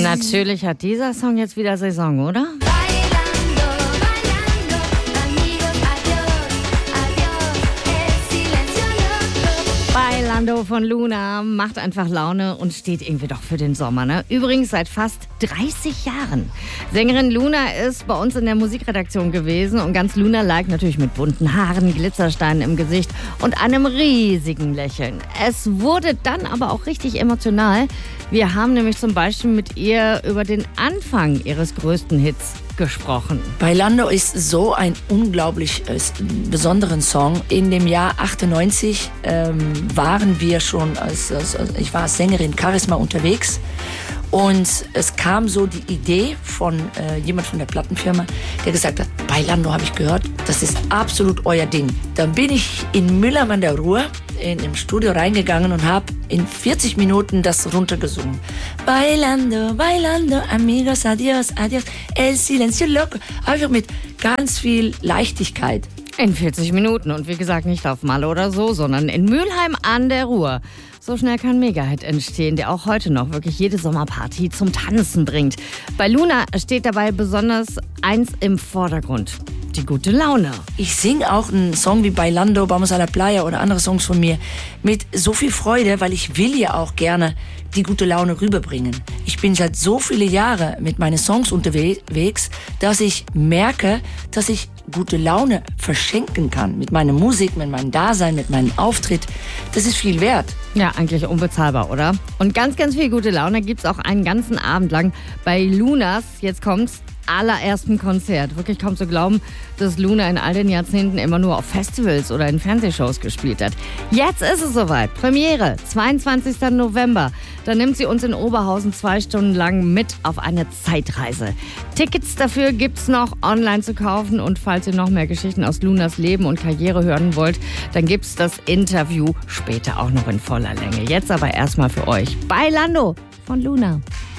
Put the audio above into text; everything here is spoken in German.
Natürlich hat dieser Song jetzt wieder Saison, oder? Bailando von Luna macht einfach Laune und steht irgendwie doch für den Sommer, ne? Übrigens seit fast 30 Jahren. Sängerin Luna ist bei uns in der Musikredaktion gewesen und ganz Luna-like natürlich mit bunten Haaren, Glitzersteinen im Gesicht und einem riesigen Lächeln. Es wurde dann aber auch richtig emotional. Wir haben nämlich zum Beispiel mit ihr über den Anfang ihres größten Hits gesprochen. Bailando ist so ein unglaublich besonderen Song. In dem Jahr 98 waren wir schon, ich war als Sängerin Charisma unterwegs. Und es kam so die Idee von jemand von der Plattenfirma, der gesagt hat, Bailando habe ich gehört, das ist absolut euer Ding. Dann bin ich in Mülheim an der Ruhr im Studio reingegangen und habe in 40 Minuten das runtergesungen. Bailando, bailando, amigos, adios, adios, el silencio loco. Einfach mit ganz viel Leichtigkeit. In 40 Minuten und wie gesagt nicht auf Malle oder so, sondern in Mülheim an der Ruhr. So schnell kann ein Mega-Hit entstehen, der auch heute noch wirklich jede Sommerparty zum Tanzen bringt. Bei Luna steht dabei besonders eins im Vordergrund: die gute Laune. Ich singe auch einen Song wie Bailando, Vamos a la Playa oder andere Songs von mir mit so viel Freude, weil ich will ja auch gerne die gute Laune rüberbringen. Ich bin seit so viele Jahre mit meinen Songs unterwegs, dass ich merke, dass ich gute Laune verschenken kann. Mit meiner Musik, mit meinem Dasein, mit meinem Auftritt. Das ist viel wert. Ja, eigentlich unbezahlbar, oder? Und ganz, ganz viel gute Laune gibt's auch einen ganzen Abend lang bei Lunas, jetzt kommt's, allerersten Konzert. Wirklich kaum zu glauben, dass Luna in all den Jahrzehnten immer nur auf Festivals oder in Fernsehshows gespielt hat. Jetzt ist es soweit. Premiere, 22. November. Da nimmt sie uns in Oberhausen 2 Stunden lang mit auf eine Zeitreise. Tickets dafür gibt's noch online zu kaufen und falls ihr noch mehr Geschichten aus Lunas Leben und Karriere hören wollt, dann gibt's das Interview später auch noch in voller Länge. Jetzt aber erstmal für euch Bailando von Luna.